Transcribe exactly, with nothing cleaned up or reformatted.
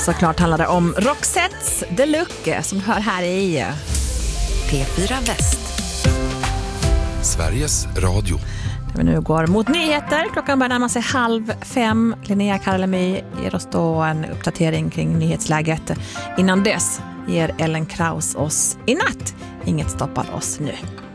såklart handlar det om Roxettes Deluxe som hör här i P fyra Väst. Sveriges Radio. Vi nu går mot nyheter. Klockan börjar närma sig halv fem. Linnea Karlemy ger oss då en uppdatering kring nyhetsläget. Innan dess ger Ellen Kraus oss i natt. Inget stoppar oss nu.